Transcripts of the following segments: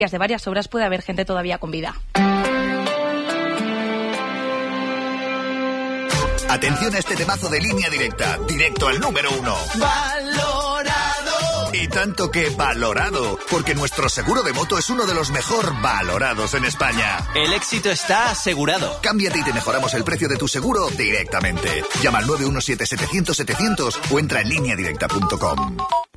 de varias obras puede haber gente todavía con vida. Atención a este temazo de Línea Directa, directo al número 1. ¡Valorado! Y tanto que valorado, porque nuestro seguro de moto es uno de los mejor valorados en España. El éxito está asegurado. Cámbiate y te mejoramos el precio de tu seguro directamente. Llama al 917-700-700 o entra en lineadirecta.com.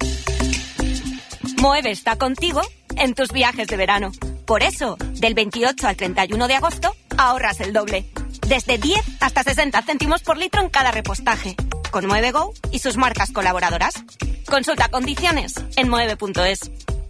Moeve está contigo en tus viajes de verano. Por eso, del 28 al 31 de agosto, ahorras el doble. Desde 10 hasta 60 céntimos por litro en cada repostaje. Con Moeve Go y sus marcas colaboradoras. Consulta condiciones en moeve.es.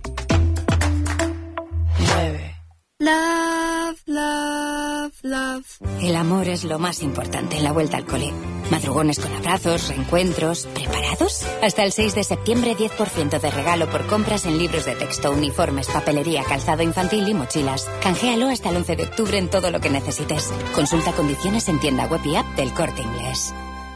Mueve. Love, love, love. El amor es lo más importante en la vuelta al cole. Madrugones con abrazos, reencuentros. ¿Preparados? Hasta el 6 de septiembre, 10% de regalo por compras en libros de texto, uniformes, papelería, calzado infantil y mochilas. Canjealo hasta el 11 de octubre en todo lo que necesites. Consulta condiciones en tienda web y app del Corte Inglés.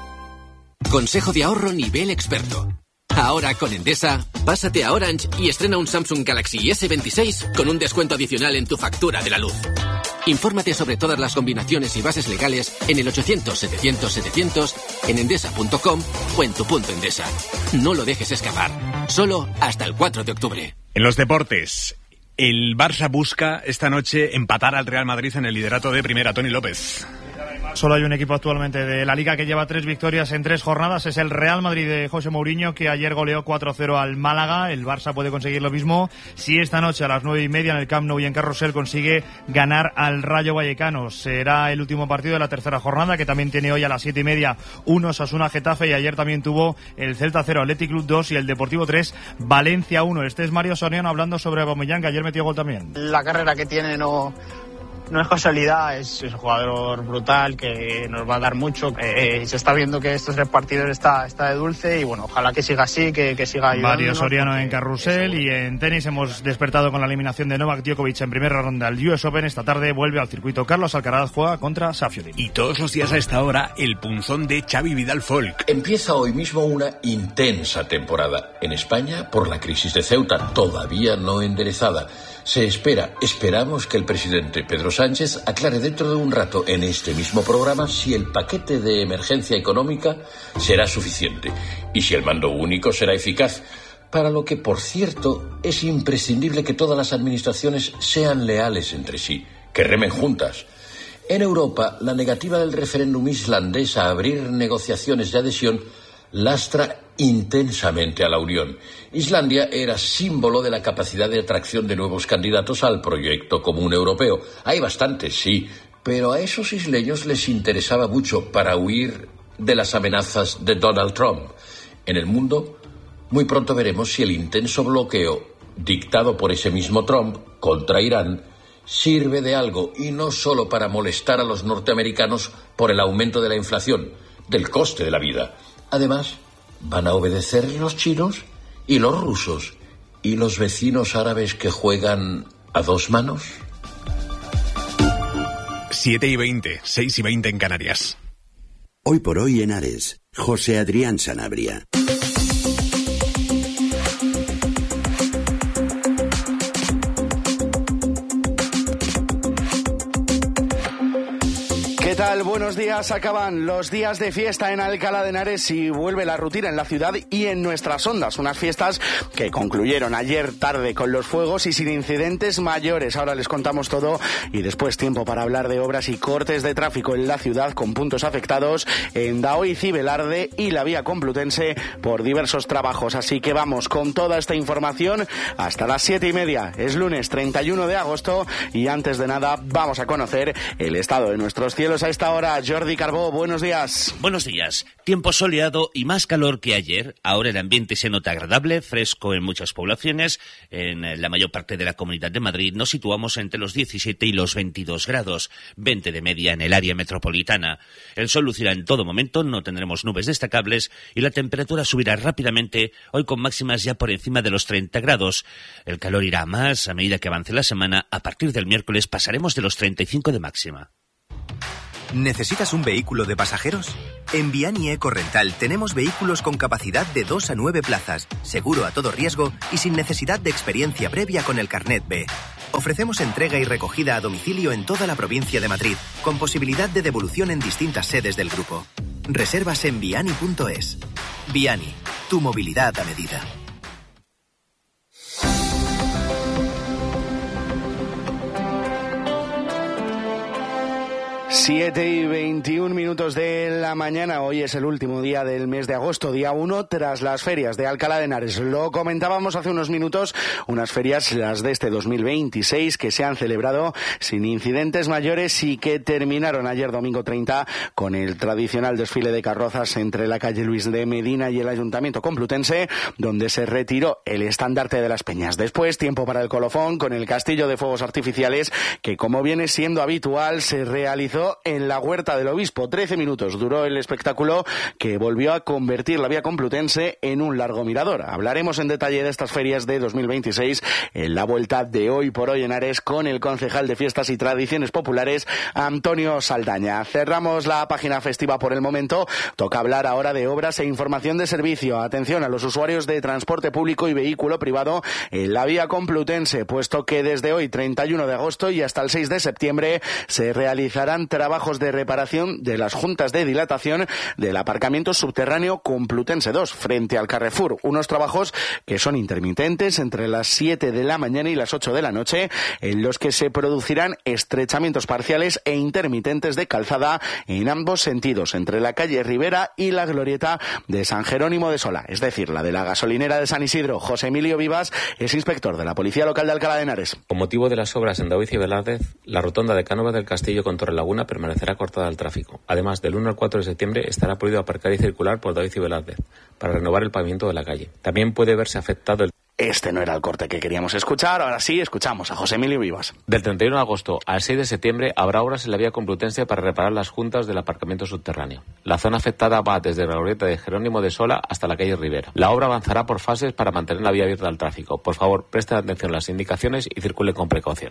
Consejo de ahorro nivel experto. Ahora con Endesa, pásate a Orange y estrena un Samsung Galaxy S26 con un descuento adicional en tu factura de la luz. Infórmate sobre todas las combinaciones y bases legales en el 800-700-700, en endesa.com o en tu punto Endesa. No lo dejes escapar. Solo hasta el 4 de octubre. En los deportes, el Barça busca esta noche empatar al Real Madrid en el liderato de primera. Tony López. Solo hay un equipo actualmente de la Liga que lleva 3 victorias en 3 jornadas. Es el Real Madrid de José Mourinho, que ayer goleó 4-0 al Málaga. El Barça puede conseguir lo mismo si esta noche a las 9:30 en el Camp Nou y en Carrusel consigue ganar al Rayo Vallecano. Será el último partido de la tercera jornada, que también tiene hoy a las 7:30 un Osasuna Getafe, y ayer también tuvo el Celta 0, Athletic Club 2 y el Deportivo 3, Valencia 1. Este es Mario Soriano hablando sobre Aubameyang, que ayer metió gol también. La carrera que tiene no es casualidad, es un jugador brutal que nos va a dar mucho. Se está viendo que estos 3 partidos está de dulce y bueno, ojalá que siga así, que siga ayudándonos. Mario Soriano en Carrusel. Y en tenis hemos despertado con la eliminación de Novak Djokovic en primera ronda al US Open. Esta tarde vuelve al circuito. Carlos Alcaraz juega contra Safiuddin. Y todos los días a esta hora, el punzón de Xavi Vidal Folk. Empieza hoy mismo una intensa temporada. En España, por la crisis de Ceuta, todavía no enderezada. Esperamos que el presidente Pedro Sánchez aclare dentro de un rato en este mismo programa si el paquete de emergencia económica será suficiente y si el mando único será eficaz, para lo que, por cierto, es imprescindible que todas las administraciones sean leales entre sí, que remen juntas. En Europa, la negativa del referéndum islandés a abrir negociaciones de adhesión lastra intensamente a la Unión. Islandia era símbolo de la capacidad de atracción de nuevos candidatos al proyecto común europeo. Hay bastantes, sí, pero a esos isleños les interesaba mucho para huir de las amenazas de Donald Trump. En el mundo, muy pronto veremos si el intenso bloqueo dictado por ese mismo Trump contra Irán sirve de algo, y no solo para molestar a los norteamericanos por el aumento de la inflación, del coste de la vida. Además, van a obedecer los chinos y los rusos y los vecinos árabes que juegan a 2 manos. 7:20, 6:20 en Canarias. Hoy por hoy en Ares, José Adrián Sanabria. ¿Qué tal? Buenos días. Acaban los días de fiesta en Alcalá de Henares y vuelve la rutina en la ciudad y en nuestras ondas. Unas fiestas que concluyeron ayer tarde con los fuegos y sin incidentes mayores. Ahora les contamos todo y después tiempo para hablar de obras y cortes de tráfico en la ciudad con puntos afectados en Daoiz y Cibelarde y la vía Complutense por diversos trabajos. Así que vamos con toda esta información hasta las 7:30. Es lunes 31 de agosto y antes de nada vamos a conocer el estado de nuestros cielos a esta hora. Jordi Carbó, buenos días. Buenos días. Tiempo soleado y más calor que ayer. Ahora el ambiente se nota agradable, fresco en muchas poblaciones. En la mayor parte de la Comunidad de Madrid nos situamos entre los 17 y los 22 grados, 20 de media en el área metropolitana. El sol lucirá en todo momento, no tendremos nubes destacables y la temperatura subirá rápidamente, hoy con máximas ya por encima de los 30 grados. El calor irá a más a medida que avance la semana. A partir del miércoles pasaremos de los 35 de máxima. ¿Necesitas un vehículo de pasajeros? En Viani Eco Rental tenemos vehículos con capacidad de 2 a 9 plazas, seguro a todo riesgo y sin necesidad de experiencia previa con el Carnet B. Ofrecemos entrega y recogida a domicilio en toda la provincia de Madrid, con posibilidad de devolución en distintas sedes del grupo. Reservas en viani.es. Viani, tu movilidad a medida. 7:21 de la mañana. Hoy es el último día del mes de agosto, día 1, tras las ferias de Alcalá de Henares. Lo comentábamos hace unos minutos, unas ferias, las de este 2026, que se han celebrado sin incidentes mayores y que terminaron ayer domingo 30 con el tradicional desfile de carrozas entre la calle Luis de Medina y el Ayuntamiento Complutense, donde se retiró el estandarte de las Peñas. Después, tiempo para el colofón con el castillo de fuegos artificiales, que, como viene siendo habitual, se realizó en la Huerta del Obispo. 13 minutos duró el espectáculo, que volvió a convertir la vía Complutense en un largo mirador. Hablaremos en detalle de estas ferias de 2026 en la vuelta de Hoy por Hoy Henares con el concejal de Fiestas y Tradiciones Populares, Antonio Saldaña. Cerramos la página festiva por el momento. Toca hablar ahora de obras e información de servicio. Atención a los usuarios de transporte público y vehículo privado en la vía Complutense, puesto que desde hoy, 31 de agosto y hasta el 6 de septiembre, se realizarán trabajos de reparación de las juntas de dilatación del aparcamiento subterráneo Complutense 2 frente al Carrefour. Unos trabajos que son intermitentes entre las 7 de la mañana y las 8 de la noche, en los que se producirán estrechamientos parciales e intermitentes de calzada en ambos sentidos, entre la calle Rivera y la glorieta de San Jerónimo de Sola, es decir, la de la gasolinera de San Isidro. José Emilio Vivas es inspector de la Policía Local de Alcalá de Henares. Con motivo de las obras en Daoiz y Velázquez, la rotonda de Cánovas del Castillo con Torrelaguna permanecerá cortada al tráfico. Además, del 1 al 4 de septiembre estará prohibido aparcar y circular por Daoiz y Velázquez para renovar el pavimento de la calle. También puede verse afectado el... Este no era el corte que queríamos escuchar. Ahora sí, escuchamos a José Emilio Vivas. Del 31 de agosto al 6 de septiembre habrá obras en la vía Complutense para reparar las juntas del aparcamiento subterráneo. La zona afectada va desde la glorieta de Jerónimo de Sola hasta la calle Rivera. La obra avanzará por fases para mantener la vía abierta al tráfico. Por favor, presten atención a las indicaciones y circulen con precaución.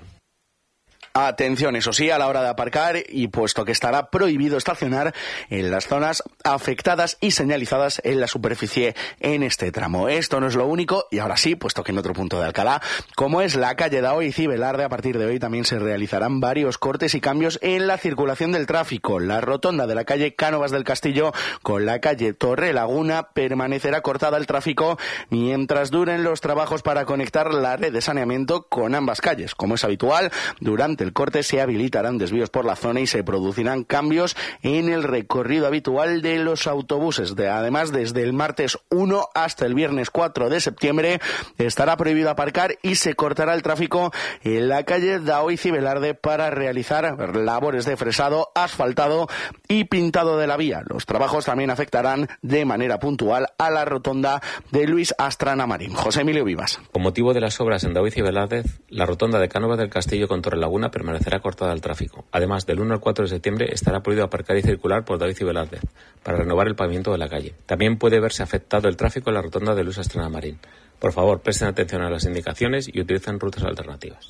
Atención, eso sí, a la hora de aparcar, y puesto que estará prohibido estacionar en las zonas afectadas y señalizadas en la superficie en este tramo. Esto no es lo único, y ahora sí, puesto que en otro punto de Alcalá, como es la calle Daoiz y Velarde, a partir de hoy también se realizarán varios cortes y cambios en la circulación del tráfico. La rotonda de la calle Cánovas del Castillo con la calle Torrelaguna permanecerá cortada al tráfico mientras duren los trabajos para conectar la red de saneamiento con ambas calles. Como es habitual, durante el corte se habilitarán desvíos por la zona y se producirán cambios en el recorrido habitual de los autobuses. Además, desde el martes 1 hasta el viernes 4 de septiembre estará prohibido aparcar y se cortará el tráfico en la calle Daoiz y Velarde para realizar labores de fresado, asfaltado y pintado de la vía. Los trabajos también afectarán de manera puntual a la rotonda de Luis Astrana Marín. José Emilio Vivas. Con motivo de las obras en Daoiz y Velázquez, la rotonda de Cánovas del Castillo con Torrelaguna permanecerá cortada al tráfico. Además, del 1 al 4 de septiembre estará prohibido aparcar y circular por Daoiz y Velázquez para renovar el pavimento de la calle. También puede verse afectado el tráfico en la rotonda de Luis Astrana Marín. Por favor, presten atención a las indicaciones y utilicen rutas alternativas.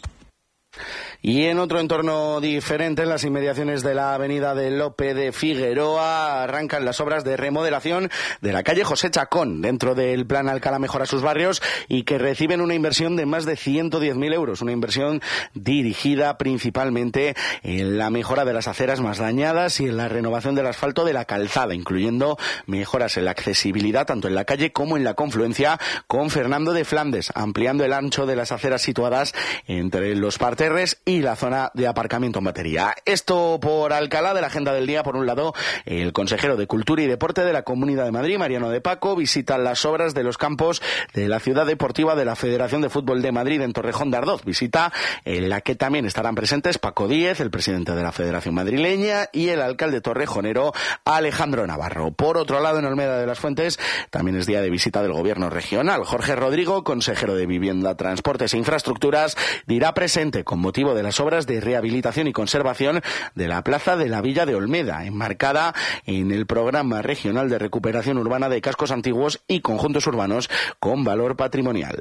Y en otro entorno diferente, en las inmediaciones de la avenida de Lope de Figueroa, arrancan las obras de remodelación de la calle José Chacón, dentro del plan Alcalá Mejora sus Barrios, y que reciben una inversión de más de 110.000 euros, una inversión dirigida principalmente en la mejora de las aceras más dañadas y en la renovación del asfalto de la calzada, incluyendo mejoras en la accesibilidad tanto en la calle como en la confluencia con Fernando de Flandes, ampliando el ancho de las aceras situadas entre los parterres y la zona de aparcamiento en batería. Esto por Alcalá. De la agenda del día, por un lado, el consejero de Cultura y Deporte de la Comunidad de Madrid, Mariano de Paco, visita las obras de los campos de la ciudad deportiva de la Federación de Fútbol de Madrid en Torrejón de Ardoz, visita en la que también estarán presentes Paco Díez, el presidente de la Federación Madrileña, y el alcalde torrejonero Alejandro Navarro. Por otro lado, en Olmeda de las Fuentes también es día de visita del gobierno regional. Jorge Rodrigo, consejero de Vivienda, Transportes e Infraestructuras, dirá presente con motivo de las obras de rehabilitación y conservación de la plaza de la Villa de Olmeda, enmarcada en el Programa Regional de Recuperación Urbana de Cascos Antiguos y Conjuntos Urbanos con Valor Patrimonial.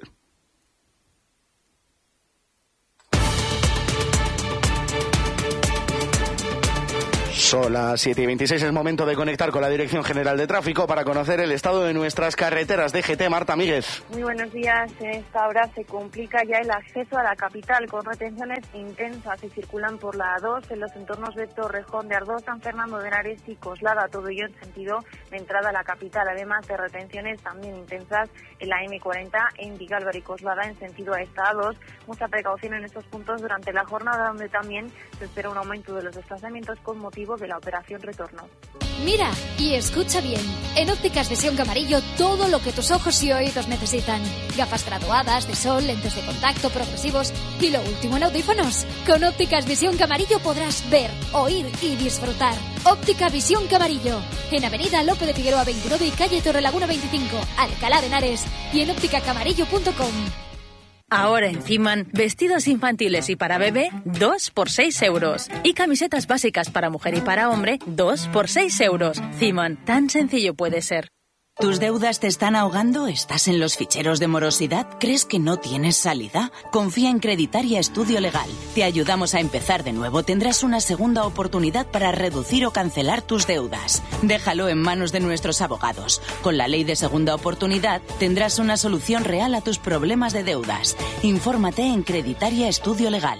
Son las 7:26, es momento de conectar con la Dirección General de Tráfico para conocer el estado de nuestras carreteras. DGT, Marta Míguez. Muy buenos días. En esta hora se complica ya el acceso a la capital con retenciones intensas y circulan por la A2 en los entornos de Torrejón de Ardoz, San Fernando de Henares y Coslada, todo ello en sentido de entrada a la capital, además de retenciones también intensas en la M40 en Vicálvaro y Coslada en sentido a esta A2. Mucha precaución en estos puntos durante la jornada, donde también se espera un aumento de los desplazamientos con motivo de la operación retorno. Mira y escucha bien. En Ópticas Visión Camarillo, todo lo que tus ojos y oídos necesitan. Gafas graduadas, de sol, lentes de contacto, progresivos y lo último en audífonos. Con Ópticas Visión Camarillo podrás ver, oír y disfrutar. Óptica Visión Camarillo. En Avenida Lope de Figueroa 29 y calle Torrelaguna 25, Alcalá de Henares, y en ópticacamarillo.com. Ahora en Ciman, vestidos infantiles y para bebé, 2 por 6 euros. Y camisetas básicas para mujer y para hombre, 2 por 6 euros. Ciman, tan sencillo puede ser. ¿Tus deudas te están ahogando? ¿Estás en los ficheros de morosidad? ¿Crees que no tienes salida? Confía en Creditaria Estudio Legal. Te ayudamos a empezar de nuevo. Tendrás una segunda oportunidad para reducir o cancelar tus deudas. Déjalo en manos de nuestros abogados. Con la ley de segunda oportunidad tendrás una solución real a tus problemas de deudas. Infórmate en Creditaria Estudio Legal.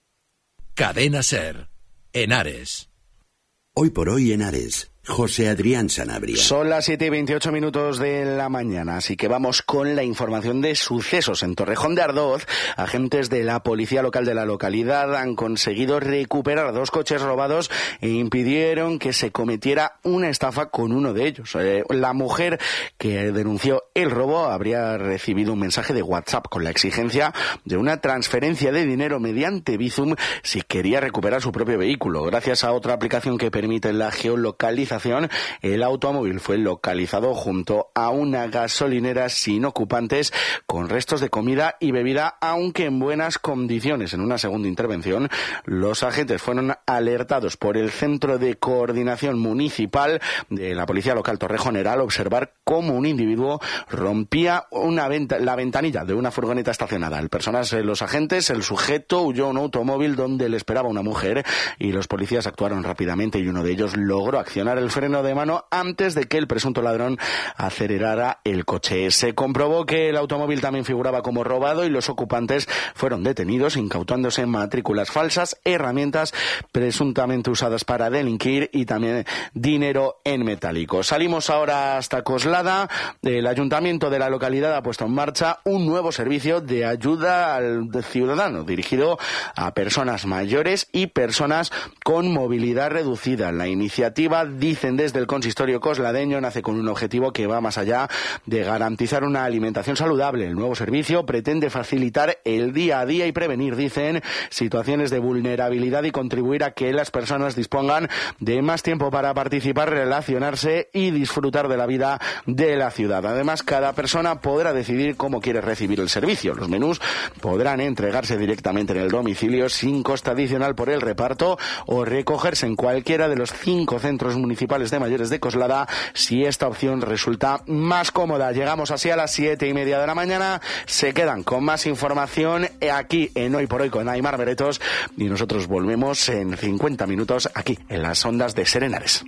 Cadena SER. Henares. Hoy por hoy Henares. José Adrián Sanabria. Son las 7:28 de la mañana, así que vamos con la información de sucesos. En Torrejón de Ardoz, agentes de la policía local de la localidad han conseguido recuperar 2 coches robados e impidieron que se cometiera una estafa con uno de ellos. La mujer que denunció el robo habría recibido un mensaje de WhatsApp con la exigencia de una transferencia de dinero mediante Bizum si quería recuperar su propio vehículo. Gracias a otra aplicación que permite la geolocalización, el automóvil fue localizado junto a una gasolinera sin ocupantes con restos de comida y bebida, aunque en buenas condiciones. En una segunda intervención, los agentes fueron alertados por el Centro de Coordinación Municipal de la Policía Local Torrejonera al observar cómo un individuo rompía la ventanilla de una furgoneta estacionada. Al personarse los agentes, el sujeto huyó a un automóvil donde le esperaba una mujer y los policías actuaron rápidamente y uno de ellos logró accionar el freno de mano antes de que el presunto ladrón acelerara el coche. Se comprobó que el automóvil también figuraba como robado y los ocupantes fueron detenidos, incautándose matrículas falsas, herramientas presuntamente usadas para delinquir y también dinero en metálico. Salimos ahora hasta Coslada. El ayuntamiento de la localidad ha puesto en marcha un nuevo servicio de ayuda al ciudadano dirigido a personas mayores y personas con movilidad reducida. La iniciativa, dicen desde el consistorio cosladeño, nace con un objetivo que va más allá de garantizar una alimentación saludable. El nuevo servicio pretende facilitar el día a día y prevenir, dicen, situaciones de vulnerabilidad y contribuir a que las personas dispongan de más tiempo para participar, relacionarse y disfrutar de la vida de la ciudad. Además, cada persona podrá decidir cómo quiere recibir el servicio. Los menús podrán entregarse directamente en el domicilio sin coste adicional por el reparto o recogerse en cualquiera de los 5 centros municipales de mayores de Coslada si esta opción resulta más cómoda. Llegamos así a las 7:30 de la mañana. Se quedan con más información aquí en Hoy por Hoy con Aimar Beretos y nosotros volvemos en 50 minutos aquí en las ondas de SER Henares.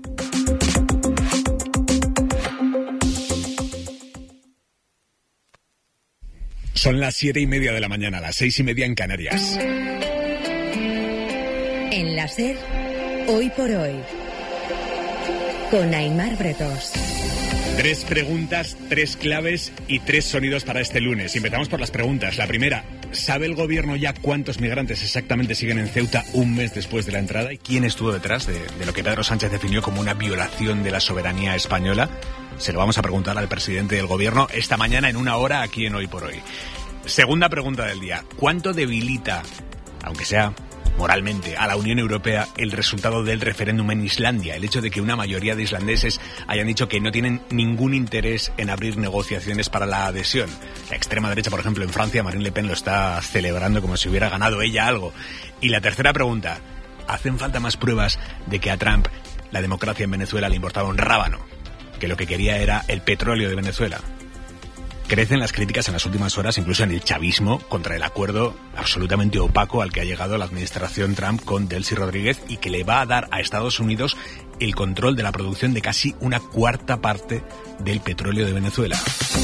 Son las 7:30 de la mañana, las 6:30 en Canarias. En la SER, Hoy por Hoy, con Aimar Bretos. 3 preguntas, 3 claves y 3 sonidos para este lunes. Empezamos por las preguntas. La primera, ¿sabe el gobierno ya cuántos migrantes exactamente siguen en Ceuta un mes después de la entrada? ¿Y quién estuvo detrás de lo que Pedro Sánchez definió como una violación de la soberanía española? Se lo vamos a preguntar al presidente del gobierno esta mañana en 1 hora aquí en Hoy por Hoy. Segunda pregunta del día. ¿Cuánto debilita, aunque sea moralmente, a la Unión Europea el resultado del referéndum en Islandia? El hecho de que una mayoría de islandeses hayan dicho que no tienen ningún interés en abrir negociaciones para la adhesión. La extrema derecha, por ejemplo, en Francia, Marine Le Pen lo está celebrando como si hubiera ganado ella algo. Y la tercera pregunta, ¿hacen falta más pruebas de que a Trump la democracia en Venezuela le importaba un rábano? Que lo que quería era el petróleo de Venezuela. Crecen las críticas en las últimas horas, incluso en el chavismo, contra el acuerdo absolutamente opaco al que ha llegado la administración Trump con Delcy Rodríguez y que le va a dar a Estados Unidos el control de la producción de casi una cuarta parte del petróleo de Venezuela.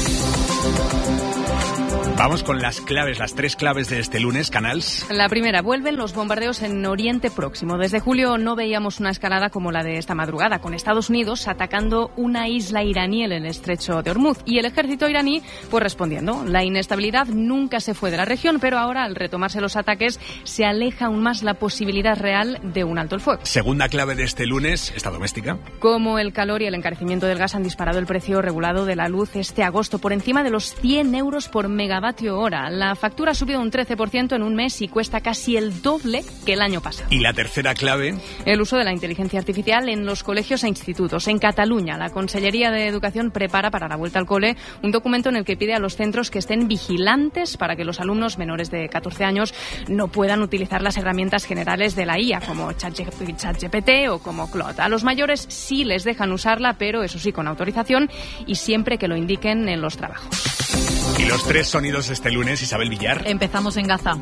Vamos con las claves, las 3 claves de este lunes, Canals. La primera, vuelven los bombardeos en Oriente Próximo. Desde julio no veíamos una escalada como la de esta madrugada, con Estados Unidos atacando una isla iraní en el estrecho de Hormuz y el ejército iraní pues respondiendo. La inestabilidad nunca se fue de la región, pero ahora al retomarse los ataques se aleja aún más la posibilidad real de un alto el fuego. Segunda clave de este lunes, esta doméstica. Como el calor y el encarecimiento del gas han disparado el precio regulado de la luz este agosto por encima de los 100 euros por megavatio hora. La factura ha subido un 13% en un mes y cuesta casi el doble que el año pasado. ¿Y la tercera clave? El uso de la inteligencia artificial en los colegios e institutos. En Cataluña, la Consellería de Educación prepara para la vuelta al cole un documento en el que pide a los centros que estén vigilantes para que los alumnos menores de 14 años no puedan utilizar las herramientas generales de la IA, como ChatGPT o como Claude. A los mayores sí les dejan usarla, pero eso sí, con autorización y siempre que lo indiquen en los trabajos. Y los 3 sonidos de este lunes, Isabel Villar. Empezamos en Gaza.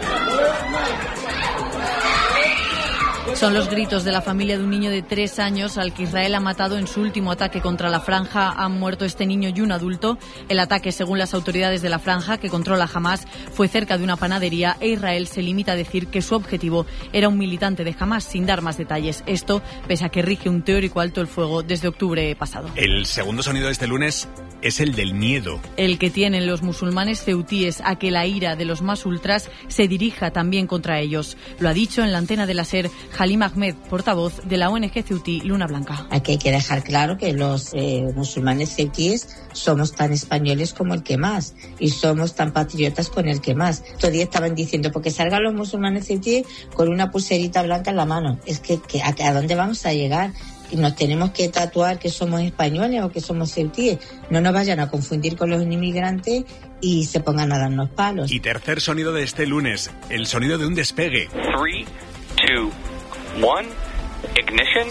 Son los gritos de la familia de un niño de 3 años al que Israel ha matado en su último ataque contra la franja. Han muerto este niño y un adulto. El ataque, según las autoridades de la franja, que controla Hamás, fue cerca de una panadería e Israel se limita a decir que su objetivo era un militante de Hamás, sin dar más detalles. Esto, pese a que rige un teórico alto el fuego desde octubre pasado. El segundo sonido de este lunes es el del miedo. El que tienen los musulmanes ceutíes a que la ira de los más ultras se dirija también contra ellos. Lo ha dicho en la antena de la SER Halim Ahmed, portavoz de la ONG ceutí Luna Blanca. Aquí hay que dejar claro que los musulmanes ceutíes somos tan españoles como el que más y somos tan patriotas con el que más. Todavía estaban diciendo, porque salgan los musulmanes ceutíes con una pulserita blanca en la mano. Es que ¿a dónde vamos a llegar? Y nos tenemos que tatuar que somos españoles o que somos ceutíes. No nos vayan a confundir con los inmigrantes y se pongan a darnos palos. Y tercer sonido de este lunes, el sonido de un despegue. 3, 2, 1, ignition.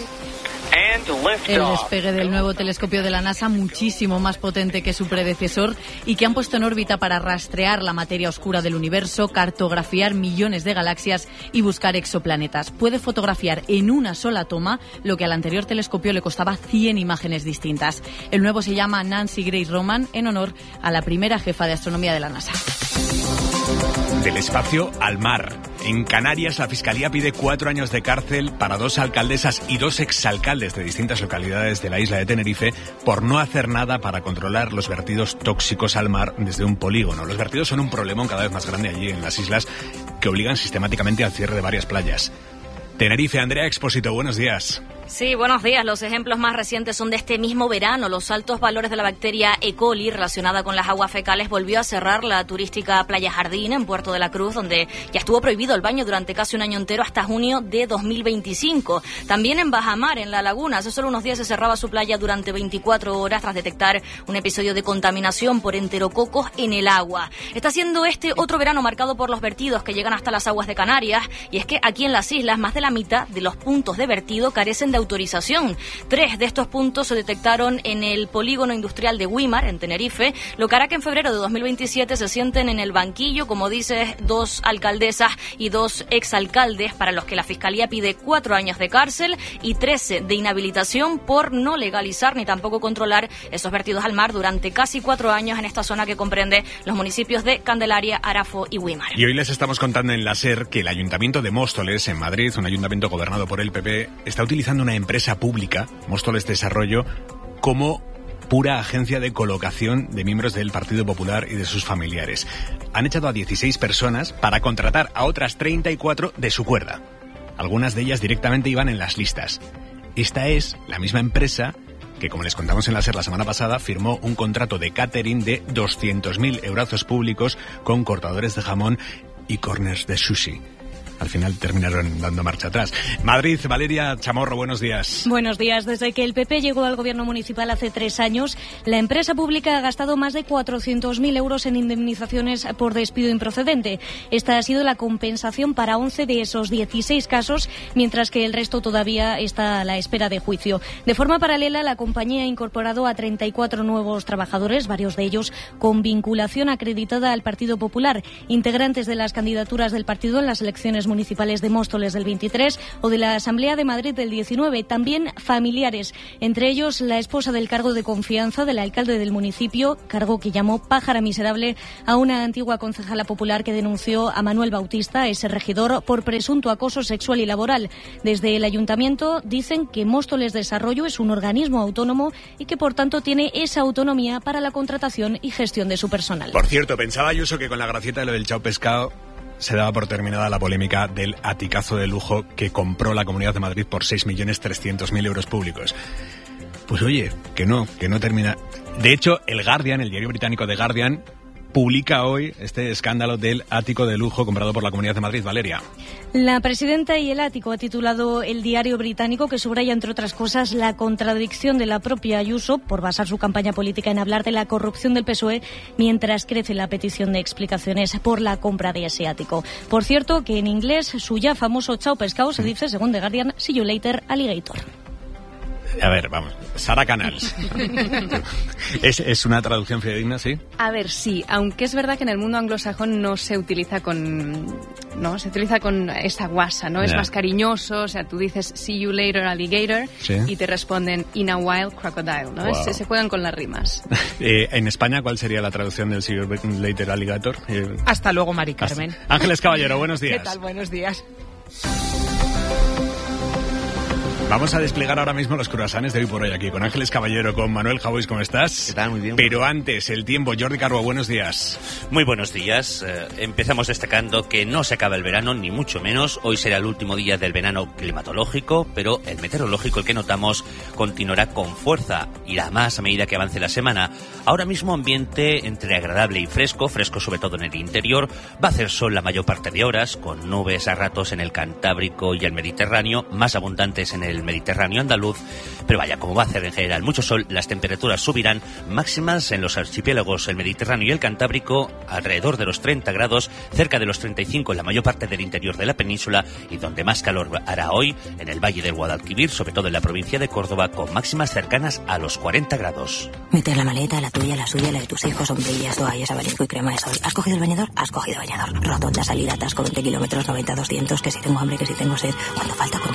El despegue del nuevo telescopio de la NASA, muchísimo más potente que su predecesor y que han puesto en órbita para rastrear la materia oscura del universo, cartografiar millones de galaxias y buscar exoplanetas. Puede fotografiar en una sola toma lo que al anterior telescopio le costaba 100 imágenes distintas. El nuevo se llama Nancy Grace Roman, en honor a la primera jefa de astronomía de la NASA. Del espacio al mar. En Canarias, la Fiscalía pide 4 años de cárcel para 2 alcaldesas y 2 exalcaldes de distintas localidades de la isla de Tenerife por no hacer nada para controlar los vertidos tóxicos al mar desde un polígono. Los vertidos son un problemón cada vez más grande allí en las islas que obligan sistemáticamente al cierre de varias playas. Tenerife, Andrea Expósito, buenos días. Sí, buenos días. Los ejemplos más recientes son de este mismo verano. Los altos valores de la bacteria E. coli relacionada con las aguas fecales volvió a cerrar la turística Playa Jardín en Puerto de la Cruz, donde ya estuvo prohibido el baño durante casi un año entero hasta junio de 2025. También en Bajamar, en La Laguna, hace solo unos días se cerraba su playa durante 24 horas tras detectar un episodio de contaminación por enterococos en el agua. Está siendo este otro verano marcado por los vertidos que llegan hasta las aguas de Canarias, y es que aquí en las islas más de la mitad de los puntos de vertido carecen de autorización. 3 de estos puntos se detectaron en el polígono industrial de Güímar, en Tenerife, lo que hará que en febrero de 2027 se sienten en el banquillo, como dices, 2 alcaldesas y 2 exalcaldes, para los que la Fiscalía pide 4 años de cárcel y 13 de inhabilitación por no legalizar ni tampoco controlar esos vertidos al mar durante casi 4 años en esta zona que comprende los municipios de Candelaria, Arafo y Güímar. Y hoy les estamos contando en la SER que el Ayuntamiento de Móstoles, en Madrid, un ayuntamiento gobernado por el PP, está utilizando una empresa pública, Móstoles Desarrollo, como pura agencia de colocación de miembros del Partido Popular y de sus familiares. Han echado a 16 personas para contratar a otras 34 de su cuerda. Algunas de ellas directamente iban en las listas. Esta es la misma empresa que, como les contamos en la SER la semana pasada, firmó un contrato de catering de 200.000 eurazos públicos con cortadores de jamón y corners de sushi. al final terminaron dando marcha atrás. Madrid, Valeria Chamorro, buenos días. Buenos días. Desde que el PP llegó al gobierno municipal hace 3 años, la empresa pública ha gastado más de 400.000 euros en indemnizaciones por despido improcedente. Esta ha sido la compensación para 11 de esos 16 casos, mientras que el resto todavía está a la espera de juicio. De forma paralela, la compañía ha incorporado a 34 nuevos trabajadores, varios de ellos con vinculación acreditada al Partido Popular, integrantes de las candidaturas del partido en las elecciones municipales de Móstoles del 23 o de la Asamblea de Madrid del 19. También familiares, entre ellos la esposa del cargo de confianza del alcalde del municipio, cargo que llamó pájara miserable a una antigua concejala popular que denunció a Manuel Bautista, ese regidor, por presunto acoso sexual y laboral. Desde el ayuntamiento dicen que Móstoles Desarrollo es un organismo autónomo y que por tanto tiene esa autonomía para la contratación y gestión de su personal. Por cierto, pensaba Ayuso que con la gracieta de lo del chao pescado se daba por terminada la polémica del aticazo de lujo que compró la Comunidad de Madrid por 6.300.000 euros públicos. Pues oye, que no termina. De hecho, el Guardian, el diario británico The Guardian, publica hoy este escándalo del ático de lujo comprado por la Comunidad de Madrid. Valeria. La presidenta y el ático ha titulado el diario británico, que subraya, entre otras cosas, la contradicción de la propia Ayuso por basar su campaña política en hablar de la corrupción del PSOE, mientras crece la petición de explicaciones por la compra de ese ático. Por cierto, que en inglés su ya famoso chao pescado se dice, según The Guardian, see you later, alligator. A ver, vamos. Sara Canals. ¿Es una traducción fidedigna, sí? A ver, sí. Aunque es verdad que en el mundo anglosajón no se utiliza con esa guasa, ¿no? Yeah. Es más cariñoso. O sea, tú dices see you later, alligator, ¿sí? Y te responden in a while, crocodile, ¿no? Wow. Se juegan con las rimas. En España, ¿cuál sería la traducción del see you later, alligator? Hasta luego, Mari Carmen. Ángeles Caballero, buenos días. ¿Qué tal? Buenos días. Vamos a desplegar ahora mismo los croissants de hoy por hoy aquí con Ángeles Caballero, con Manuel Javois. ¿Cómo estás? ¿Qué tal? Muy bien. Pero antes, el tiempo. Jordi Carbo, buenos días. Muy buenos días. Empezamos destacando que no se acaba el verano, ni mucho menos. Hoy será el último día del verano climatológico, pero el meteorológico, el que notamos, continuará con fuerza. Irá más a medida que avance la semana. Ahora mismo ambiente entre agradable y fresco sobre todo en el interior. Va a hacer sol la mayor parte de horas, con nubes a ratos en el Cantábrico y el Mediterráneo, más abundantes en el Mediterráneo andaluz, pero vaya, como va a hacer en general mucho sol, las temperaturas subirán, máximas en los archipiélagos, el Mediterráneo y el Cantábrico, alrededor de los 30 grados, cerca de los 35 en la mayor parte del interior de la península, y donde más calor hará hoy, en el Valle del Guadalquivir, sobre todo en la provincia de Córdoba, con máximas cercanas a los 40 grados. Meter la maleta, la tuya, la suya, la de tus hijos, sombrillas, toallas, abanico y crema de sol. ¿Has cogido el bañador? Has cogido bañador. Rotonda, salida, atasco, 20 kilómetros, 90, 200, que si tengo hambre, que si tengo sed. ¿Cuánto falta y...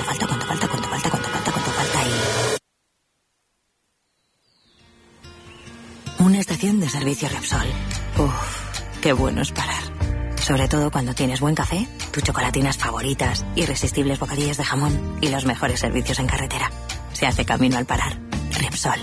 Una estación de servicio Repsol. Uff, qué bueno es parar. Sobre todo cuando tienes buen café, tus chocolatinas favoritas, irresistibles bocadillos de jamón y los mejores servicios en carretera. Se hace camino al parar. Repsol.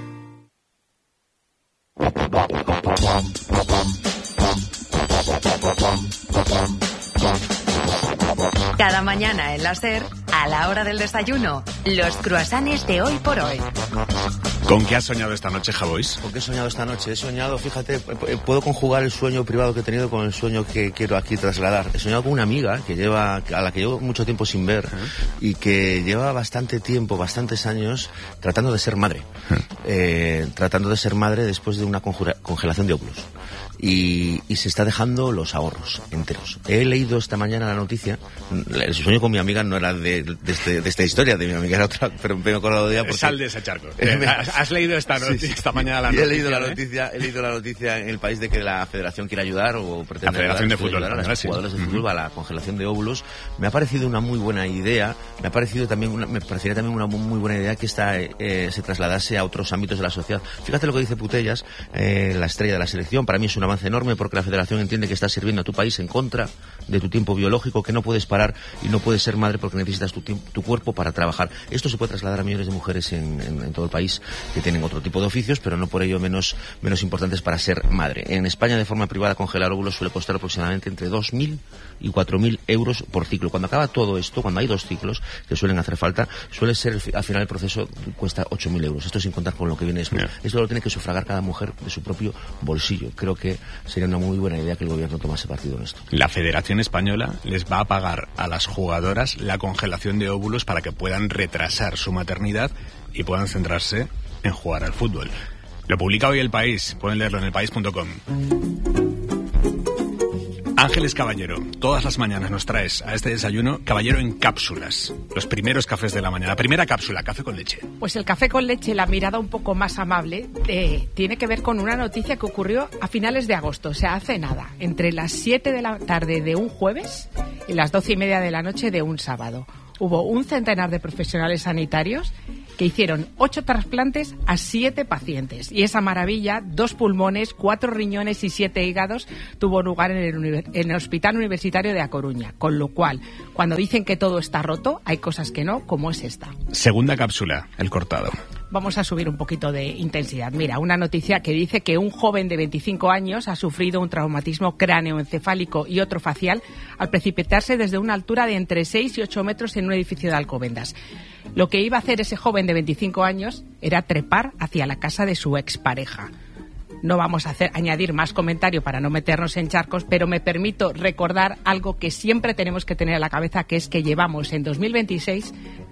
Cada mañana en la SER, a la hora del desayuno, los croissants de hoy por hoy. ¿Con qué has soñado esta noche, Javois? ¿Con qué he soñado esta noche? He soñado, fíjate, puedo conjugar el sueño privado que he tenido con el sueño que quiero aquí trasladar. He soñado con una amiga a la que llevo mucho tiempo sin ver y que lleva bastante tiempo, bastantes años, tratando de ser madre. Tratando de ser madre después de una congelación de óvulos. Y se está dejando los ahorros enteros. He leído esta mañana la noticia. El sueño con mi amiga no era de esta historia, de mi amiga era otra, pero me he acordado de ella porque... Sal de ese charco. ¿Has leído esta mañana la noticia? He leído la noticia en el país de que la federación quiere ayudar o pretende la Federación de Fútbol, ayudar a los jugadores de fútbol a la congelación de óvulos. Me ha parecido una muy buena idea. Me parecería también una muy buena idea que esta se trasladase a otros ámbitos de la sociedad. Fíjate lo que dice Putellas, la estrella de la selección. Para mí es una avance enorme porque la federación entiende que estás sirviendo a tu país en contra de tu tiempo biológico, que no puedes parar y no puedes ser madre porque necesitas tu cuerpo para trabajar. Esto se puede trasladar a millones de mujeres en todo el país que tienen otro tipo de oficios, pero no por ello menos importantes para ser madre. En España, de forma privada, congelar óvulos suele costar aproximadamente entre 2.000 y 4.000 euros por ciclo. Cuando acaba todo esto, cuando hay 2 ciclos que suelen hacer falta, suele ser al final el proceso cuesta 8.000 euros. Esto sin contar con con lo que viene después. Esto lo tiene que sufragar cada mujer de su propio bolsillo. Creo que sería una muy buena idea que el gobierno tomase partido en esto. La Federación Española les va a pagar a las jugadoras la congelación de óvulos para que puedan retrasar su maternidad y puedan centrarse en jugar al fútbol. Lo publica hoy El País, pueden leerlo en elpaís.com. Ángeles Caballero, todas las mañanas nos traes a este desayuno Caballero en cápsulas, los primeros cafés de la mañana. La primera cápsula, café con leche. Pues el café con leche, la mirada un poco más amable, tiene que ver con una noticia que ocurrió a finales de agosto, o sea, hace nada, entre las 7 de la tarde de un jueves y las 12:30 de la noche de un sábado. Hubo un centenar de profesionales sanitarios que hicieron 8 trasplantes a 7 pacientes. Y esa maravilla, 2 pulmones, 4 riñones y 7 hígados, tuvo lugar en el Hospital Universitario de A Coruña. Con lo cual, cuando dicen que todo está roto, hay cosas que no, como es esta. Segunda cápsula, el cortado. Vamos a subir un poquito de intensidad. Mira, una noticia que dice que un joven de 25 años ha sufrido un traumatismo cráneoencefálico y otro facial al precipitarse desde una altura de entre 6 y 8 metros en un edificio de Alcobendas. Lo que iba a hacer ese joven de 25 años era trepar hacia la casa de su expareja. No vamos a añadir más comentario para no meternos en charcos, pero me permito recordar algo que siempre tenemos que tener en la cabeza, que es que llevamos en 2026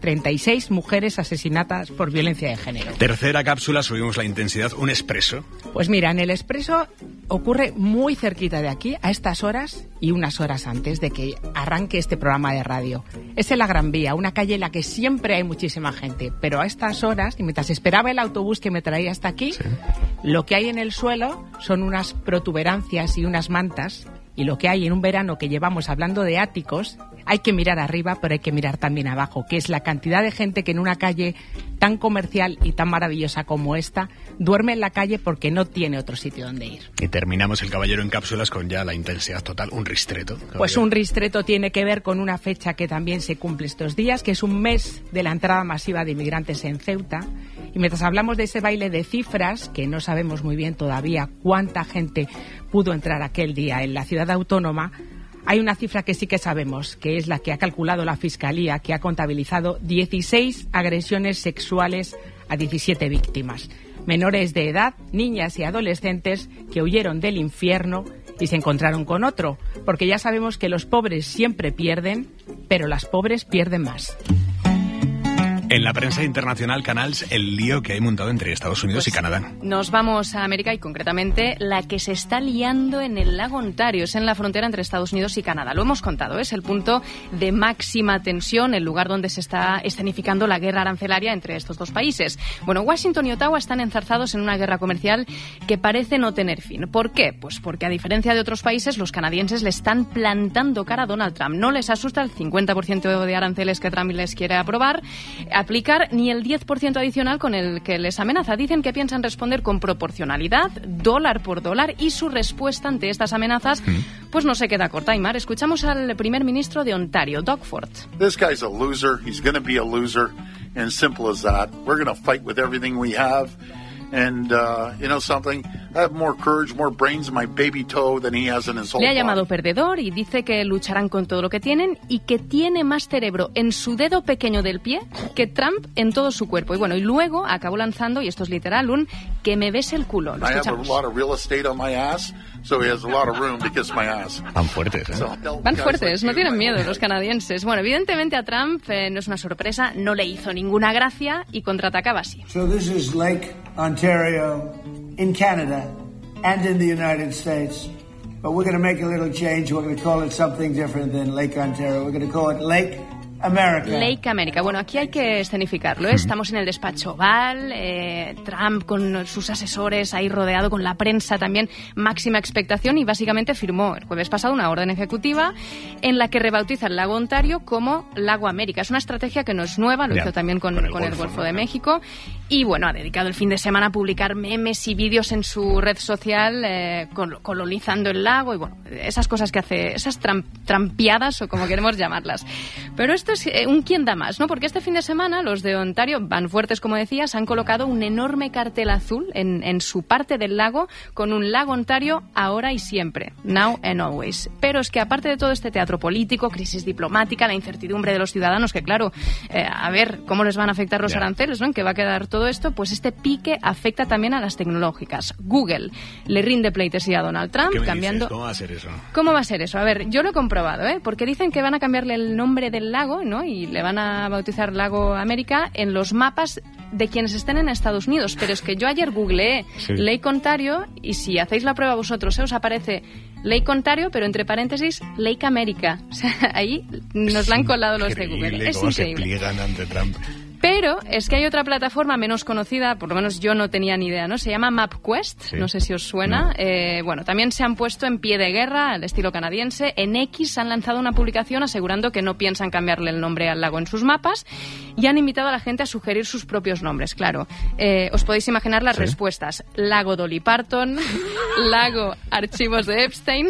36 mujeres asesinadas por violencia de género. Tercera cápsula, subimos la intensidad, un expreso. Pues mira, en el expreso ocurre muy cerquita de aquí, a estas horas y unas horas antes de que arranque este programa de radio. Es en la Gran Vía, una calle en la que siempre hay muchísima gente, pero a estas horas, y mientras esperaba el autobús que me traía hasta aquí, sí, lo que hay en el suelo son unas protuberancias y unas mantas, y lo que hay en un verano que llevamos hablando de áticos, hay que mirar arriba, pero hay que mirar también abajo, que es la cantidad de gente que en una calle tan comercial y tan maravillosa como esta duerme en la calle porque no tiene otro sitio donde ir. Y terminamos el Caballero en cápsulas con ya la intensidad total, un ristreto. Caballero. Pues un ristreto tiene que ver con una fecha que también se cumple estos días, que es un mes de la entrada masiva de inmigrantes en Ceuta. Y mientras hablamos de ese baile de cifras, que no sabemos muy bien todavía cuánta gente pudo entrar aquel día en la ciudad autónoma, hay una cifra que sí que sabemos, que es la que ha calculado la Fiscalía, que ha contabilizado 16 agresiones sexuales a 17 víctimas. Menores de edad, niñas y adolescentes que huyeron del infierno y se encontraron con otro, porque ya sabemos que los pobres siempre pierden, pero las pobres pierden más. En la prensa internacional, Canals, el lío que hay montado entre Estados Unidos y Canadá. Nos vamos a América y concretamente la que se está liando en el lago Ontario, es en la frontera entre Estados Unidos y Canadá. Lo hemos contado, es el punto de máxima tensión, el lugar donde se está escenificando la guerra arancelaria entre estos dos países. Bueno, Washington y Ottawa están enzarzados en una guerra comercial que parece no tener fin. ¿Por qué? Pues porque a diferencia de otros países, los canadienses le están plantando cara a Donald Trump. No les asusta el 50% de aranceles que Trump les quiere aprobar, aplicar ni el 10% adicional con el que les amenaza. Dicen que piensan responder con proporcionalidad, dólar por dólar, y su respuesta ante estas amenazas pues no se queda corta. Aymar, escuchamos al primer ministro de Ontario, Doug Ford. This guy's a loser. He's going to be a loser. And simple as that. We're going to fight with everything we have. And, you know something, I have more courage, more brains in my baby toe than he has in his whole Le ha llamado perdedor y dice que lucharán con todo lo que tienen y que tiene más cerebro en su dedo pequeño del pie que Trump en todo su cuerpo. Y bueno, y luego acabó lanzando, y esto es literal, un que me bese el culo. Lo escuchamos. I have a lot of real estate on my ass, so he has a lot of room to kiss my ass. Van fuertes, ¿eh? Van fuertes, no tienen miedo los canadienses. Bueno, evidentemente a Trump no es una sorpresa, no le hizo ninguna gracia y contraatacaba así. So this is Lake Ontario in Canada and in the United States. But we're going to make a little change. We're going to call it something different than Lake Ontario. We're going to call it Lake America. Lake America. Bueno, aquí hay que escenificarlo, ¿eh? Estamos en el despacho Oval, Trump con sus asesores ahí rodeado, con la prensa también, máxima expectación, y básicamente firmó el jueves pasado una orden ejecutiva en la que rebautiza el lago Ontario como Lago América. Es una estrategia que no es nueva, lo hizo también con el Golfo de México, y bueno, ha dedicado el fin de semana a publicar memes y vídeos en su red social colonizando el lago y bueno, esas cosas que hace, esas trampiadas o como queremos llamarlas. Pero esto es un quién da más, ¿no? Porque este fin de semana los de Ontario, van fuertes como decías, han colocado un enorme cartel azul en su parte del lago con un lago Ontario ahora y siempre, now and always. Pero es que aparte de todo este teatro político, crisis diplomática, la incertidumbre de los ciudadanos, que claro, a ver cómo les van a afectar los aranceles, ¿no? ¿En qué va a quedar todo esto? Pues este pique afecta también a las tecnológicas. Google le rinde pleitesía a Donald Trump cambiando... ¿Cómo va a ser eso? ¿Cómo va a ser eso? A ver, yo lo he comprobado, porque dicen que van a cambiarle el nombre del lago, ¿no? Y le van a bautizar Lago América en los mapas de quienes estén en Estados Unidos. Pero es que yo ayer googleé Lake Ontario y si hacéis la prueba vosotros, os aparece Lake Ontario, pero entre paréntesis Lake América. O sea, ahí nos la han colado los de Google. Es increíble. Se pliegan ante Trump. Pero es que hay otra plataforma menos conocida, por lo menos yo no tenía ni idea, ¿no? Se llama MapQuest, no sé si os suena. No. Bueno, también se han puesto en pie de guerra, al estilo canadiense. En X han lanzado una publicación asegurando que no piensan cambiarle el nombre al lago en sus mapas y han invitado a la gente a sugerir sus propios nombres, claro. Os podéis imaginar las respuestas. Lago Dolly Parton, Lago Archivos de Epstein,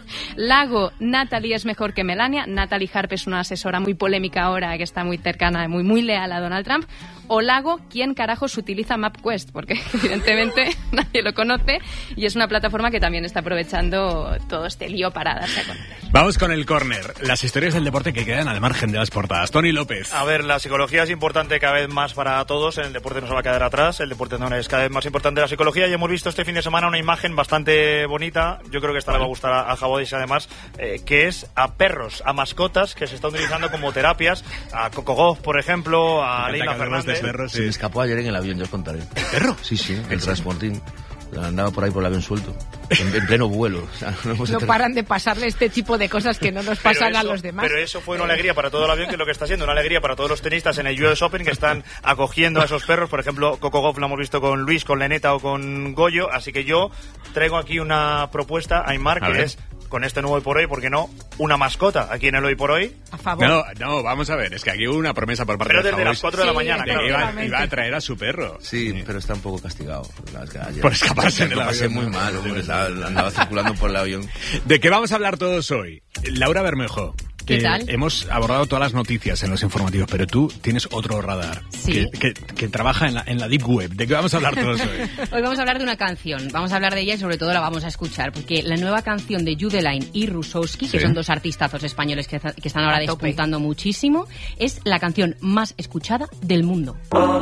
Lago Natalie es mejor que Melania. Natalie Harp es una asesora muy polémica ahora, que está muy cercana, muy leal a Donald Trump. O Lago, ¿quién carajos utiliza MapQuest? Porque evidentemente nadie lo conoce y es una plataforma que también está aprovechando todo este lío para darse a conocer. Vamos con el córner. Las historias del deporte que quedan al margen de las portadas. Tony López. A ver, la psicología es importante cada vez más para todos. En el deporte no se va a quedar atrás. El deporte no es cada vez más importante la psicología. Y hemos visto este fin de semana una imagen bastante bonita. Yo creo que esta le va a gustar a Jabodis además, que es a perros, a mascotas que se están utilizando como terapias. A Coco Gauff, por ejemplo, a Leila Fernández. Se me escapó ayer en el avión, yo os contaré. ¿El perro? Sí, el transportín. Andaba por ahí por el avión suelto, en pleno vuelo. O sea, no paran de pasarle este tipo de cosas que no nos pasan a los demás. Pero eso fue una alegría para todo el avión, que es lo que está siendo, una alegría para todos los tenistas en el US Open, que están acogiendo a esos perros. Por ejemplo, Coco Gauff lo hemos visto con Luis, con Leneta o con Goyo. Así que yo traigo aquí una propuesta, Aymar, que es, con este nuevo Hoy por Hoy, ¿por qué no? Una mascota aquí en el Hoy por Hoy. A favor. No, vamos a ver, es que aquí hubo una promesa por parte de desde las 4 de la mañana, claro. Iba a traer a su perro. Sí, pero está un poco castigado. Por escaparse en el avión. Pasé muy mal, andaba circulando por el avión. ¿De qué vamos a hablar todos hoy? Laura Bermejo. ¿Qué tal? Hemos abordado todas las noticias en los informativos, pero tú tienes otro radar. Sí. Que trabaja en la Deep Web. ¿De qué vamos a hablar todos hoy? Hoy vamos a hablar de una canción. Vamos a hablar de ella y sobre todo la vamos a escuchar, porque la nueva canción de Judeline y Rusowski, que son dos artistazos españoles que están ahora despuntando muchísimo, es la canción más escuchada del mundo.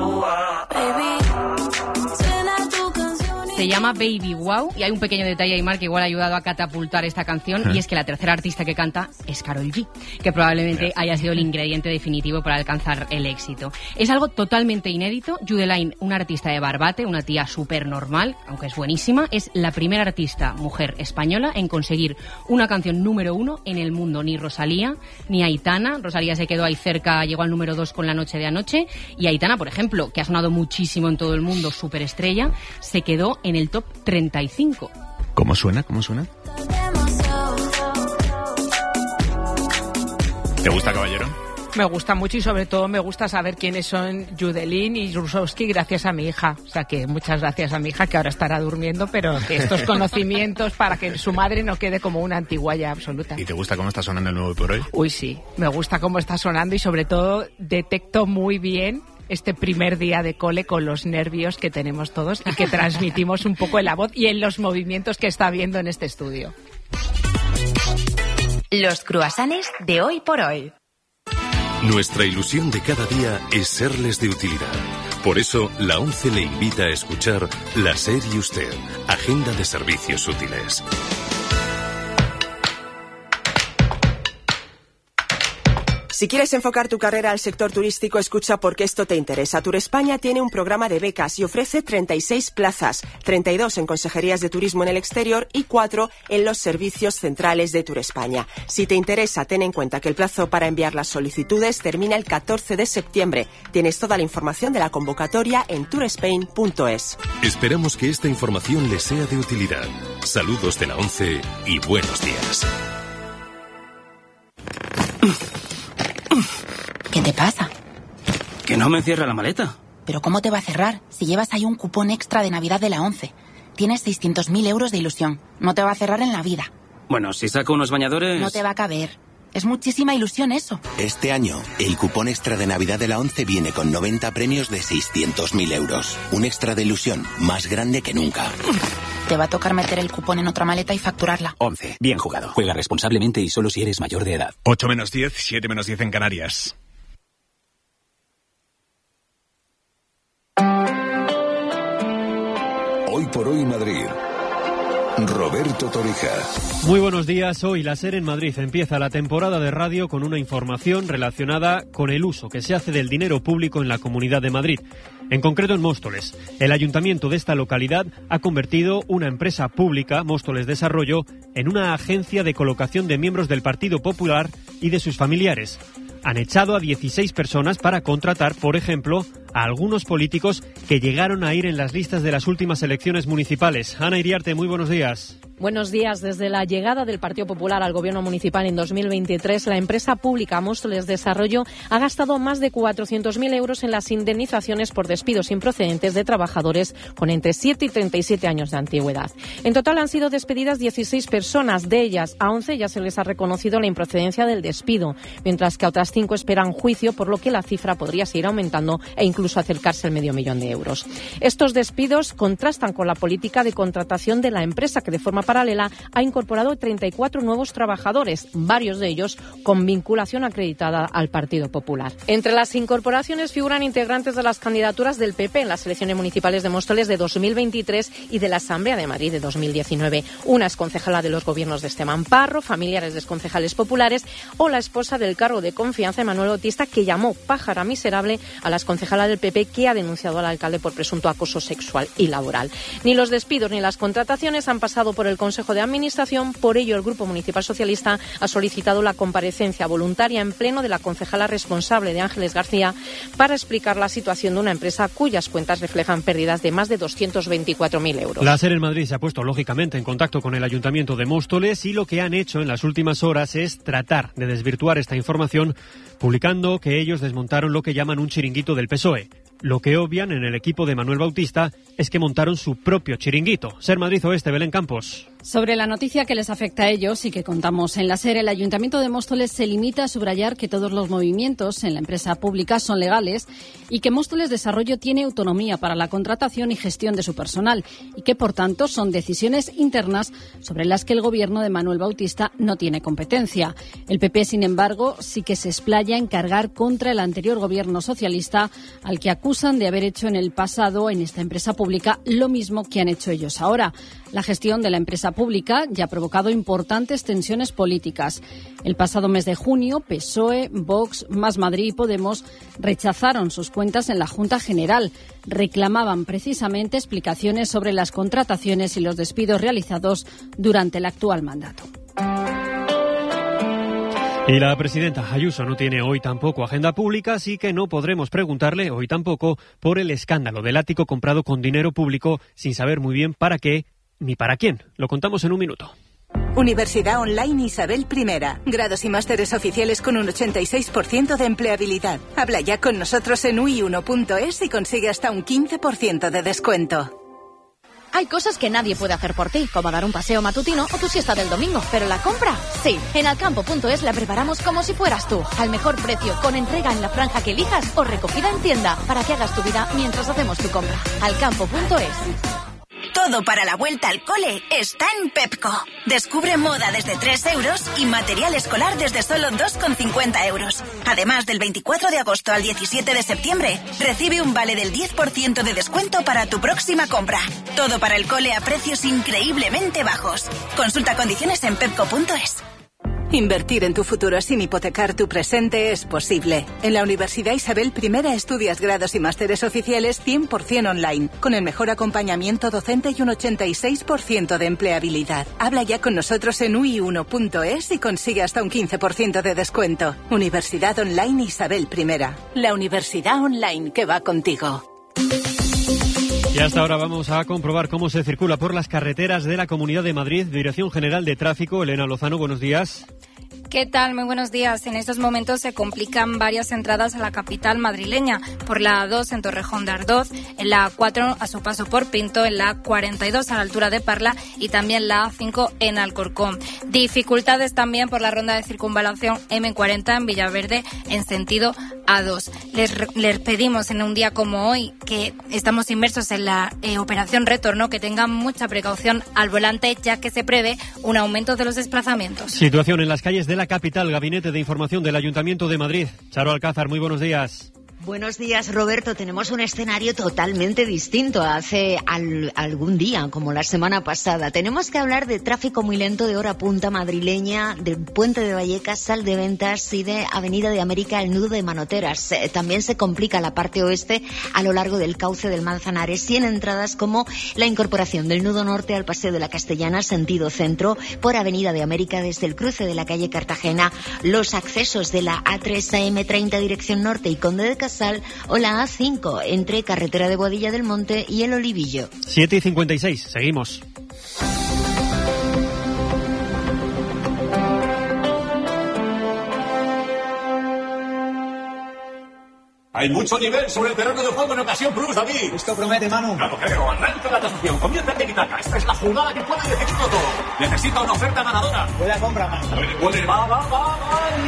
Se llama Baby Wow y hay un pequeño detalle, Aymar, que igual ha ayudado a catapultar esta canción, y es que la tercera artista que canta es Karol G, que probablemente haya sido el ingrediente definitivo para alcanzar el éxito. Es algo totalmente inédito. Judeline, una artista de Barbate, una tía súper normal, aunque es buenísima, es la primera artista mujer española en conseguir una canción número 1 en el mundo. Ni Rosalía, ni Aitana. Rosalía se quedó ahí cerca, llegó al número 2 con La Noche de Anoche, y Aitana, por ejemplo, que ha sonado muchísimo en todo el mundo, superestrella, se quedó en el top 35. ¿Cómo suena? ¿Te gusta, caballero? Me gusta mucho y sobre todo me gusta saber quiénes son Judeline y Rusowski gracias a mi hija. O sea que muchas gracias a mi hija, que ahora estará durmiendo, pero que estos conocimientos para que su madre no quede como una antiguaya absoluta. ¿Y te gusta cómo está sonando el nuevo Hoy por Hoy? Uy, sí, me gusta cómo está sonando y sobre todo detecto muy bien este primer día de cole con los nervios que tenemos todos y que transmitimos un poco en la voz y en los movimientos que está habiendo en este estudio. Los cruasanes de Hoy por Hoy. Nuestra ilusión de cada día es serles de utilidad. Por eso, la ONCE le invita a escuchar La SER y Usted, Agenda de Servicios Útiles. Si quieres enfocar tu carrera al sector turístico, escucha porque esto te interesa. Turespaña tiene un programa de becas y ofrece 36 plazas, 32 en consejerías de turismo en el exterior y 4 en los servicios centrales de Turespaña. Si te interesa, ten en cuenta que el plazo para enviar las solicitudes termina el 14 de septiembre. Tienes toda la información de la convocatoria en tourspain.es. Esperamos que esta información les sea de utilidad. Saludos de la ONCE y buenos días. ¿Qué te pasa? Que no me cierra la maleta. ¿Pero cómo te va a cerrar si llevas ahí un cupón extra de Navidad de la ONCE? Tienes 600.000 euros de ilusión. No te va a cerrar en la vida. Bueno, si saco unos bañadores... No te va a caber. Es muchísima ilusión eso. Este año, el cupón extra de Navidad de la ONCE viene con 90 premios de 600.000 euros. Un extra de ilusión más grande que nunca. Te va a tocar meter el cupón en otra maleta y facturarla. 11. Bien jugado. Juega responsablemente y solo si eres mayor de edad. 8 menos 10, 7 menos 10 en Canarias. Hoy por hoy Madrid. Roberto Torija. Muy buenos días. Hoy la SER en Madrid empieza la temporada de radio con una información relacionada con el uso que se hace del dinero público en la Comunidad de Madrid. En concreto en Móstoles. El ayuntamiento de esta localidad ha convertido una empresa pública, Móstoles Desarrollo, en una agencia de colocación de miembros del Partido Popular y de sus familiares. Han echado a 16 personas para contratar, por ejemplo, a algunos políticos que llegaron a ir en las listas de las últimas elecciones municipales. Ana Iriarte, muy buenos días. Buenos días. Desde la llegada del Partido Popular al Gobierno municipal en 2023, la empresa pública Móstoles Desarrollo ha gastado más de 400.000 euros en las indemnizaciones por despidos improcedentes de trabajadores con entre 7 y 37 años de antigüedad. En total han sido despedidas 16 personas. De ellas, a 11 ya se les ha reconocido la improcedencia del despido, mientras que a otras 5 esperan juicio, por lo que la cifra podría seguir aumentando e incluso acercarse al $500.000 de euros. Estos despidos contrastan con la política de contratación de la empresa, que de forma paralela ha incorporado 34 nuevos trabajadores, varios de ellos con vinculación acreditada al Partido Popular. Entre las incorporaciones figuran integrantes de las candidaturas del PP en las elecciones municipales de Móstoles de 2023 y de la Asamblea de Madrid de 2019. Una exconcejala de los gobiernos de Esteban Parro, familiares de exconcejales populares o la esposa del cargo de confianza de Manuel Bautista, que llamó pájara miserable a la exconcejala del PP que ha denunciado al alcalde por presunto acoso sexual y laboral. Ni los despidos ni las contrataciones han pasado por el Consejo de Administración. Por ello, el Grupo Municipal Socialista ha solicitado la comparecencia voluntaria en pleno de la concejala responsable de Ángeles García para explicar la situación de una empresa cuyas cuentas reflejan pérdidas de más de 224.000 euros. La SER en Madrid se ha puesto lógicamente en contacto con el Ayuntamiento de Móstoles y lo que han hecho en las últimas horas es tratar de desvirtuar esta información, publicando que ellos desmontaron lo que llaman un chiringuito del PSOE. Lo que obvian en el equipo de Manuel Bautista es que montaron su propio chiringuito. SER Madrid Oeste, Belén Campos. Sobre la noticia que les afecta a ellos y que contamos en la SER, el Ayuntamiento de Móstoles se limita a subrayar que todos los movimientos en la empresa pública son legales y que Móstoles Desarrollo tiene autonomía para la contratación y gestión de su personal y que, por tanto, son decisiones internas sobre las que el Gobierno de Manuel Bautista no tiene competencia. El PP, sin embargo, sí que se explaya en cargar contra el anterior Gobierno socialista, al que acusan de haber hecho en el pasado en esta empresa pública lo mismo que han hecho ellos ahora. La gestión de la empresa pública ya ha provocado importantes tensiones políticas. El pasado mes de junio, PSOE, Vox, Más Madrid y Podemos rechazaron sus cuentas en la Junta General. Reclamaban precisamente explicaciones sobre las contrataciones y los despidos realizados durante el actual mandato. Y la presidenta Ayuso no tiene hoy tampoco agenda pública, así que no podremos preguntarle hoy tampoco por el escándalo del ático comprado con dinero público sin saber muy bien para qué ni para quién. Lo contamos en un minuto. Universidad Online Isabel I. Grados y másteres oficiales con un 86% de empleabilidad. Habla ya con nosotros en ui1.es y consigue hasta un 15% de descuento. Hay cosas que nadie puede hacer por ti, como dar un paseo matutino o tu siesta del domingo. Pero la compra, sí. En alcampo.es la preparamos como si fueras tú. Al mejor precio, con entrega en la franja que elijas o recogida en tienda, para que hagas tu vida mientras hacemos tu compra. Alcampo.es. Todo para la vuelta al cole está en Pepco. Descubre moda desde 3 euros y material escolar desde solo 2,50 euros. Además, del 24 de agosto al 17 de septiembre, recibe un vale del 10% de descuento para tu próxima compra. Todo para el cole a precios increíblemente bajos. Consulta condiciones en pepco.es. Invertir en tu futuro sin hipotecar tu presente es posible. En la Universidad Isabel I estudias grados y másteres oficiales 100% online, con el mejor acompañamiento docente y un 86% de empleabilidad. Habla ya con nosotros en ui1.es y consigue hasta un 15% de descuento. Universidad Online Isabel I. La universidad online que va contigo. Y hasta ahora vamos a comprobar cómo se circula por las carreteras de la Comunidad de Madrid. Dirección General de Tráfico, Elena Lozano, buenos días. ¿Qué tal? Muy buenos días. En estos momentos se complican varias entradas a la capital madrileña. Por la A2 en Torrejón de Ardoz, en la A4 a su paso por Pinto, en la A42 a la altura de Parla y también la A5 en Alcorcón. Dificultades también por la ronda de circunvalación M40 en Villaverde en sentido A2. Les pedimos en un día como hoy, que estamos inmersos en la operación retorno, que tengan mucha precaución al volante, ya que se prevé un aumento de los desplazamientos. Situación en las calles de la capital. Gabinete de Información del Ayuntamiento de Madrid. Charo Alcázar, muy buenos días. Buenos días, Roberto. Tenemos un escenario totalmente distinto a hace algún día, como la semana pasada. Tenemos que hablar de tráfico muy lento de hora punta madrileña, del Puente de Vallecas, Sal de Ventas y de Avenida de América, el nudo de Manoteras. También se complica la parte oeste a lo largo del cauce del Manzanares y en entradas como la incorporación del nudo norte al Paseo de la Castellana, sentido centro, por Avenida de América desde el cruce de la calle Cartagena, los accesos de la A3 a M30 dirección norte y Conde de Casal, o la A5 entre Carretera de Boadilla del Monte y El Olivillo. 7:56, seguimos. Hay mucho nivel sobre el terreno de juego en Ocasión Plus, David. Esto promete, Manu. No lo creo. Arranca la tasación. Comienza el tiki-taka. Esta es la jugada que puede decidirlo todo. Necesita una oferta ganadora. Puede a compra, Manu. Puede. Va.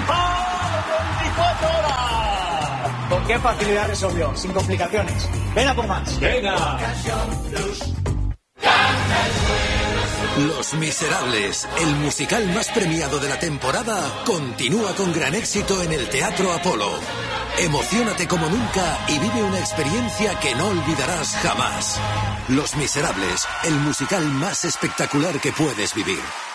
24 horas. ¿Con qué facilidad resolvió? Sin complicaciones. Ven a por más. Venga. Los Miserables, el musical más premiado de la temporada, continúa con gran éxito en el Teatro Apolo. Emociónate como nunca y vive una experiencia que no olvidarás jamás. Los Miserables, el musical más espectacular que puedes vivir.